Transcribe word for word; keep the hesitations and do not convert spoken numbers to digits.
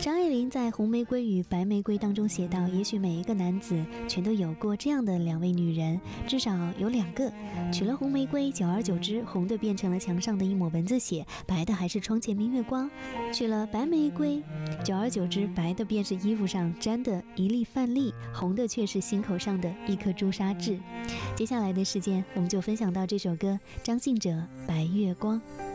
张爱玲在《红玫瑰与白玫瑰》当中写道，也许每一个男子全都有过这样的两位女人，至少有两个，娶了红玫瑰，久而久之，红的变成了墙上的一抹蚊子血，白的还是窗前明月光；娶了白玫瑰，久而久之，白的便是衣服上沾的一粒饭粒，红的却是心口上的一颗朱砂痣。接下来的时间，我们就分享到这首歌，张信哲《白月光》。